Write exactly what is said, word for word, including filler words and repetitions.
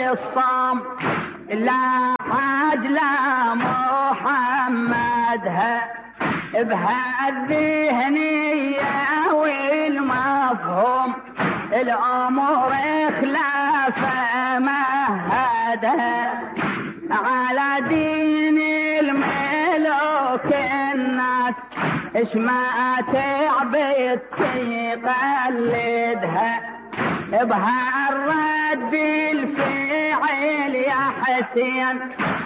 الصام لا حاج لا محمدها بها الذهنية والمفهوم الأمور خلافة مهدها على دين الملوك الناس اش ما تعبت تقلدها بها الرد الفعل يا حسين